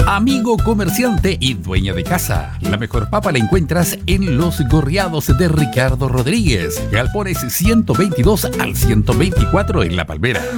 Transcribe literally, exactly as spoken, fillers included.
Amigo comerciante y dueña de casa, la mejor papa la encuentras en Los Gorriados de Ricardo Rodríguez, Galpones ciento veintidós al ciento veinticuatro en La Palmera.